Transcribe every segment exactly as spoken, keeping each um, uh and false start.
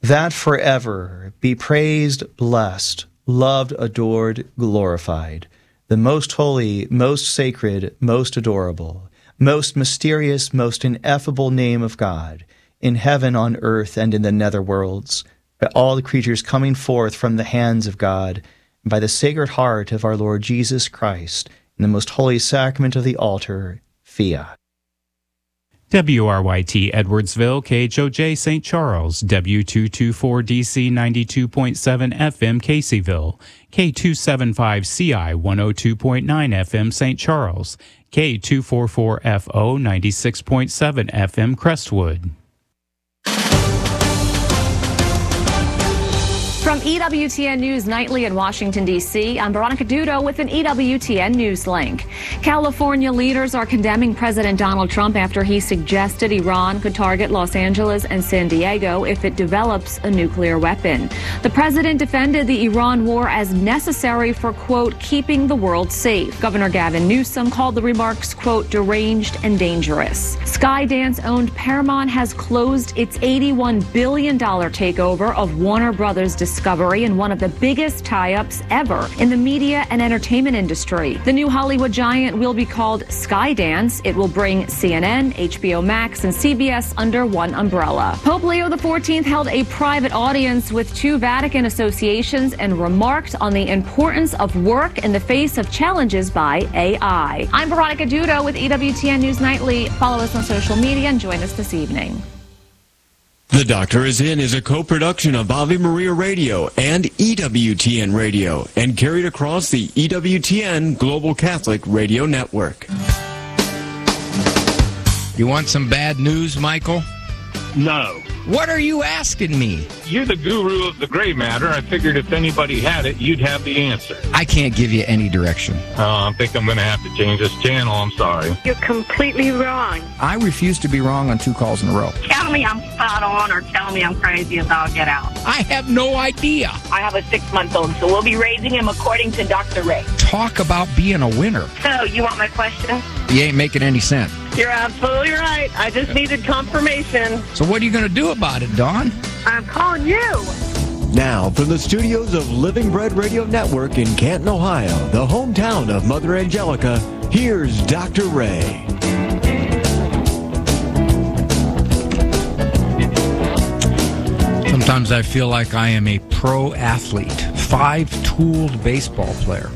that forever be praised, blessed, loved, adored, glorified, the most holy, most sacred, most adorable, most mysterious, most ineffable name of God, in heaven, on earth, and in the netherworlds, by all the creatures coming forth from the hands of God, and by the Sacred Heart of our Lord Jesus Christ, in the most holy sacrament of the altar, fiat. W R Y T Edwardsville, K H O J Saint Charles, W two twenty-four D C ninety-two point seven F M Caseyville, K two seventy-five C I one oh two point nine F M Saint Charles, K two forty-four F O ninety-six point seven F M Crestwood. From E W T N News Nightly in Washington, D C, I'm Veronica Dudo with an E W T N News link. California leaders are condemning President Donald Trump after he suggested Iran could target Los Angeles and San Diego if it develops a nuclear weapon. The president defended the Iran war as necessary for, quote, keeping the world safe. Governor Gavin Newsom called the remarks, quote, deranged and dangerous. Skydance-owned Paramount has closed its eighty-one billion dollars takeover of Warner Brothers Discovery in one of the biggest tie-ups ever in the media and entertainment industry. The new Hollywood giant will be called Skydance. It will bring C N N, H B O Max, and C B S under one umbrella. Pope Leo the fourteenth held a private audience with two Vatican associations and remarked on the importance of work in the face of challenges by A I. I'm Veronica Dudo with E W T N News Nightly. Follow us on social media and join us this evening. The Doctor Is In is a co-production of Ave Maria Radio and E W T N Radio and carried across the E W T N Global Catholic Radio Network. You want some bad news, Michael? No. What are you asking me? You're the guru of the gray matter. I figured if anybody had it, you'd have the answer. I can't give you any direction. Oh, I think I'm going to have to change this channel. I'm sorry. You're completely wrong. I refuse to be wrong on two calls in a row. Tell me I'm spot on or tell me I'm crazy as all get out. I have no idea. I have a six-month-old, so we'll be raising him according to Doctor Ray. Talk about being a winner. So, you want my question? You ain't making any sense. You're absolutely right. I just needed confirmation. So what are you going to do about it, Dawn? I'm calling you. Now, from the studios of Living Bread Radio Network in Canton, Ohio, the hometown of Mother Angelica, here's Doctor Ray. Sometimes I feel like I am a pro athlete, five-tooled baseball player,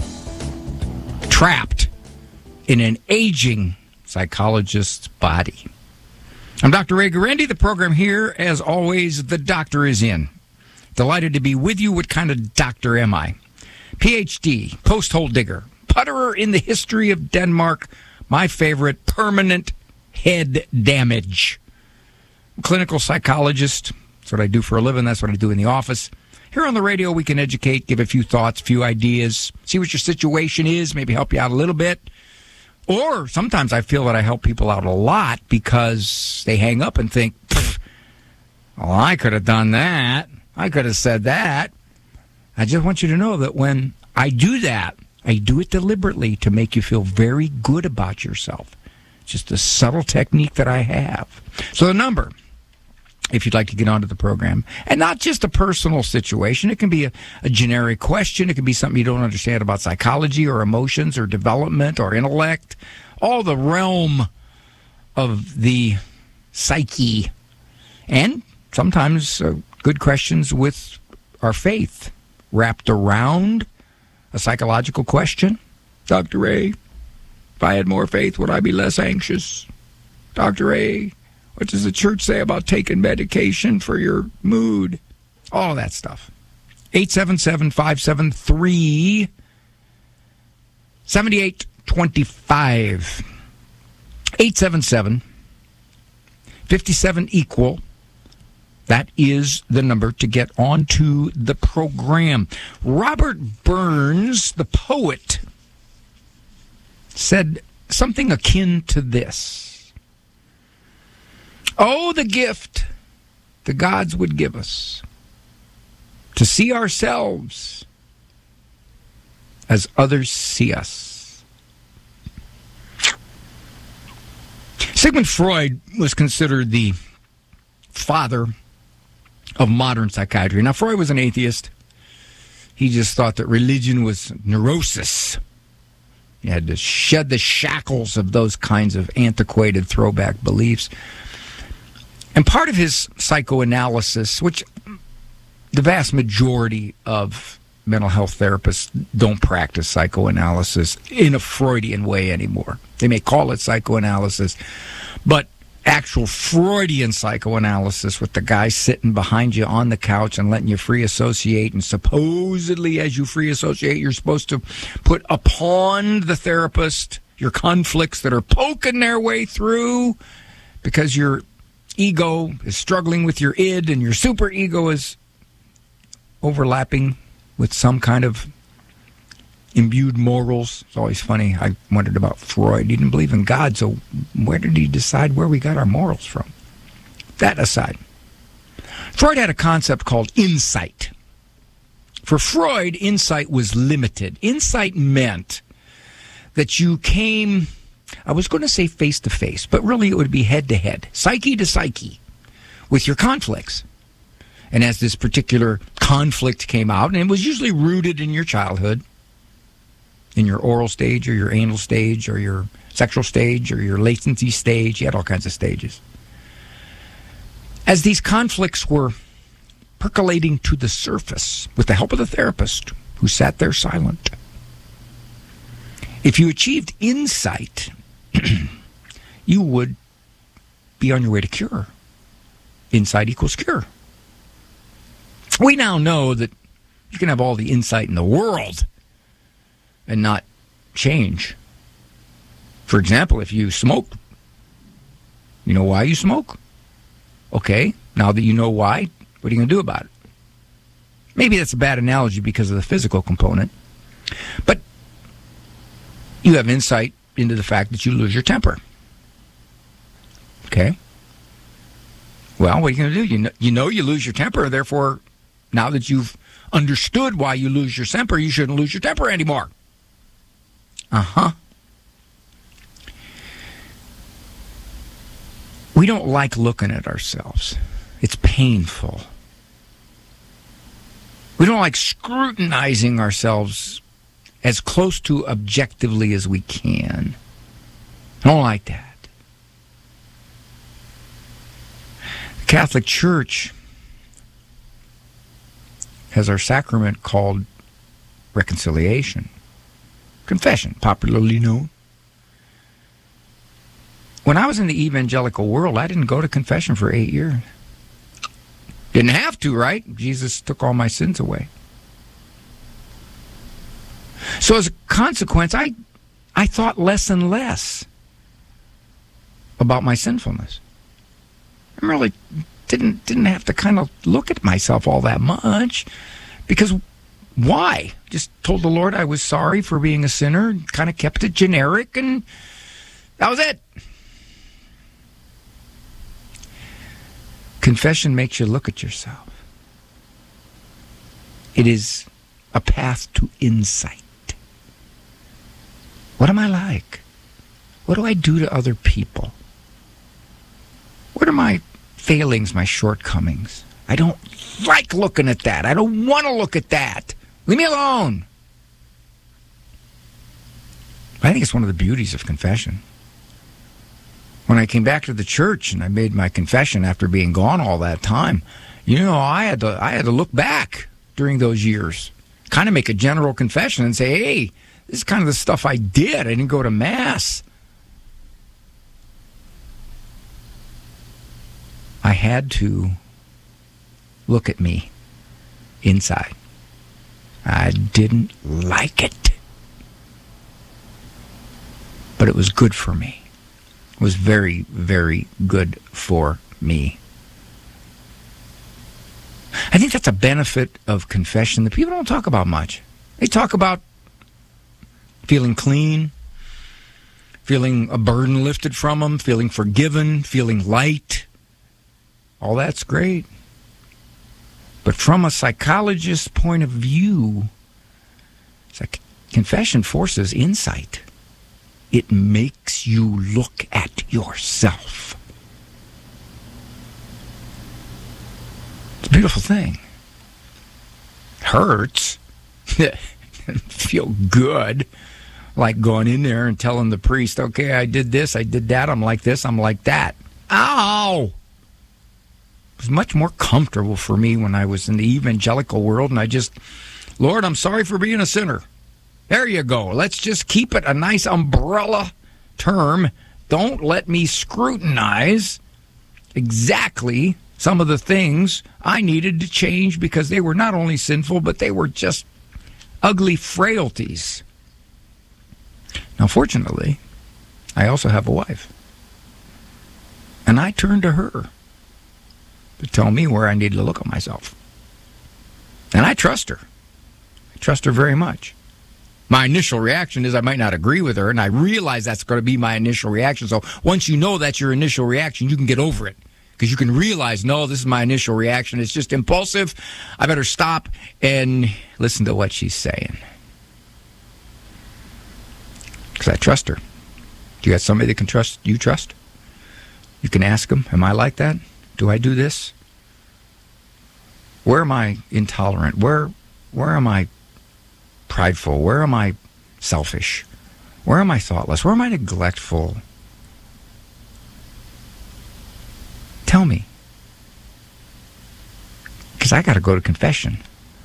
trapped in an aging psychologist's body. I'm Doctor Ray Guarendi. The program here, as always, The Doctor Is In. Delighted to be with you. What kind of doctor am I? P H D, post-hole digger, putterer in the history of Denmark, my favorite, permanent head damage. Clinical psychologist. That's what I do for a living. That's what I do in the office. Here on the radio, we can educate, give a few thoughts, a few ideas, see what your situation is, maybe help you out a little bit. Or sometimes I feel that I help people out a lot because they hang up and think, well, I could have done that. I could have said that. I just want you to know that when I do that, I do it deliberately to make you feel very good about yourself. Just a subtle technique that I have. So the number, if you'd like to get onto the program, and not just a personal situation. It can be a, a generic question. It can be something you don't understand about psychology or emotions or development or intellect, all the realm of the psyche. And sometimes uh, good questions with our faith wrapped around a psychological question. Doctor Ray, if I had more faith, would I be less anxious? Doctor Ray, what does the church say about taking medication for your mood? All of that stuff. eight seven seven, five seven three, seven eight two five. eight seven seven, five seven, equal. That is the number to get onto the program. Robert Burns, the poet, said something akin to this. Oh, the gift the gods would give us to see ourselves as others see us. Sigmund Freud was considered the father of modern psychiatry. Now, Freud was an atheist. He just thought that religion was neurosis. You had to shed the shackles of those kinds of antiquated throwback beliefs. And part of his psychoanalysis, which the vast majority of mental health therapists don't practice psychoanalysis in a Freudian way anymore. They may call it psychoanalysis, but actual Freudian psychoanalysis with the guy sitting behind you on the couch and letting you free associate, and supposedly as you free associate, you're supposed to put upon the therapist your conflicts that are poking their way through because your ego is struggling with your id and your super ego is overlapping with some kind of imbued morals. It's always funny. I wondered about Freud. He didn't believe in God, so where did he decide where we got our morals from? That aside, Freud had a concept called insight. For Freud, insight was limited. Insight meant that you came, I was going to say face to face, but really it would be head to head, psyche to psyche, with your conflicts. And as this particular conflict came out, and it was usually rooted in your childhood, in your oral stage or your anal stage or your sexual stage or your latency stage, you had all kinds of stages. As these conflicts were percolating to the surface with the help of the therapist who sat there silent, if you achieved insight, you would be on your way to cure. Insight equals cure. We now know that you can have all the insight in the world and not change. For example, if you smoke, you know why you smoke? Okay, now that you know why, what are you going to do about it? Maybe that's a bad analogy because of the physical component, but you have insight into the fact that you lose your temper. Okay? Well, what are you going to do? You know, you know you lose your temper, therefore, now that you've understood why you lose your temper, you shouldn't lose your temper anymore. Uh-huh. We don't like looking at ourselves. It's painful. We don't like scrutinizing ourselves as close to objectively as we can. I don't like that. The Catholic Church has our sacrament called reconciliation. Confession, popularly known. When I was in the evangelical world, I didn't go to confession for eight years. Didn't have to, right? Jesus took all my sins away. So as a consequence, I I thought less and less about my sinfulness. I really didn't didn't have to kind of look at myself all that much, because why? Just told the Lord I was sorry for being a sinner, kind of kept it generic, and that was it. Confession makes you look at yourself. It is a path to insight. What am I like? What do I do to other people? What are my failings, my shortcomings? I don't like looking at that. I don't want to look at that. Leave me alone. I think it's one of the beauties of confession. When I came back to the church and I made my confession after being gone all that time, you know, I had to I had to look back during those years, kind of make a general confession and say, hey, this is kind of the stuff I did. I didn't go to Mass. I had to look at me inside. I didn't like it. But it was good for me. It was very, very good for me. I think that's a benefit of confession that people don't talk about much. They talk about feeling clean, feeling a burden lifted from them, feeling forgiven, feeling light. All that's great. But from a psychologist's point of view, it's like confession forces insight. It makes you look at yourself. It's a beautiful thing. Hurts. Feel good. Like going in there and telling the priest, okay, I did this, I did that, I'm like this, I'm like that. Ow! It was much more comfortable for me when I was in the evangelical world, and I just, Lord, I'm sorry for being a sinner. There you go. Let's just keep it a nice umbrella term. Don't let me scrutinize exactly some of the things I needed to change because they were not only sinful, but they were just ugly frailties. Now, fortunately, I also have a wife. And I turn to her to tell me where I need to look at myself. And I trust her. I trust her very much. My initial reaction is I might not agree with her, and I realize that's going to be my initial reaction. So once you know that's your initial reaction, you can get over it. Because you can realize, no, this is my initial reaction. It's just impulsive. I better stop and listen to what she's saying. Because I trust her. Do you got somebody that can trust you trust? You can ask them, am I like that? Do I do this? Where am I intolerant? Where where am I prideful? Where am I selfish? Where am I thoughtless? Where am I neglectful? Tell me. Because I got to go to confession.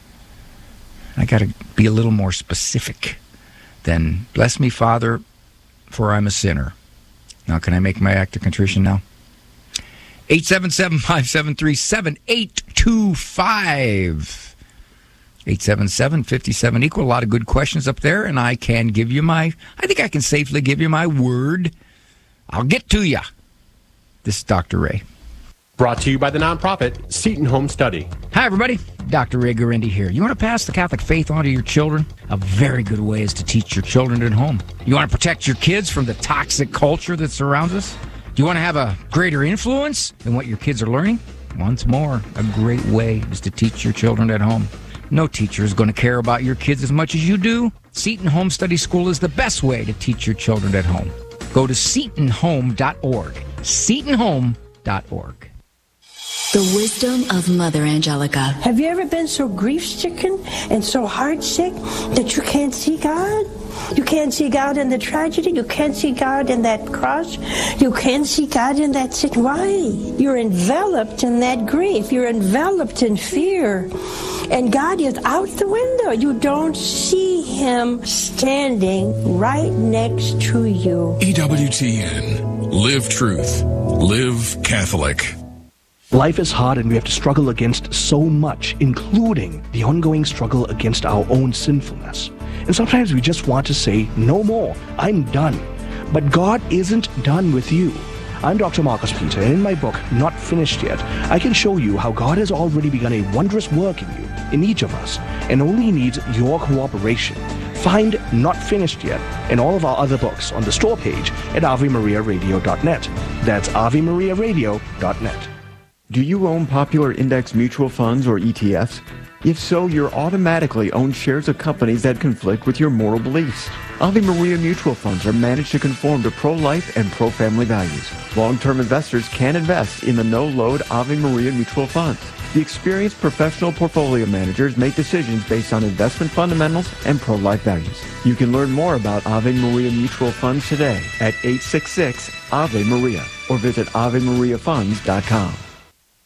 I got to be a little more specific than, bless me, Father, for I'm a sinner. Now, can I make my act of contrition now? eight seven seven, five seven three, seven eight two five. eight seven seven, five seven equal. A lot of good questions up there, and I can give you my, I think I can safely give you my word. I'll get to you. This is Doctor Ray. Brought to you by the nonprofit Seton Home Study. Hi, everybody. Doctor Ray Guarendi here. You want to pass the Catholic faith on to your children? A very good way is to teach your children at home. You want to protect your kids from the toxic culture that surrounds us? Do you want to have a greater influence in what your kids are learning? Once more, a great way is to teach your children at home. No teacher is going to care about your kids as much as you do. Seton Home Study School is the best way to teach your children at home. Go to seton home dot org. seton home dot org. The wisdom of Mother Angelica. Have you ever been so grief-stricken and so heartsick that you can't see God? You can't see God in the tragedy. You can't see God in that cross. You can't see God in that sin. Why? You're enveloped in that grief. You're enveloped in fear. And God is out the window. You don't see Him standing right next to you. E W T N. Live truth. Live Catholic. Life is hard and we have to struggle against so much, including the ongoing struggle against our own sinfulness. And sometimes we just want to say, no more, I'm done. But God isn't done with you. I'm Doctor Marcus Peter, and in my book, Not Finished Yet, I can show you how God has already begun a wondrous work in you, in each of us, and only needs your cooperation. Find Not Finished Yet and all of our other books on the store page at ave maria radio dot net. That's ave maria radio dot net. Do you own popular index mutual funds or E T Fs? If so, you're automatically own shares of companies that conflict with your moral beliefs. Ave Maria mutual funds are managed to conform to pro-life and pro-family values. Long-term investors can invest in the no-load Ave Maria mutual funds. The experienced professional portfolio managers make decisions based on investment fundamentals and pro-life values. You can learn more about Ave Maria mutual funds today at eight six six, A V E Maria or visit ave maria funds dot com.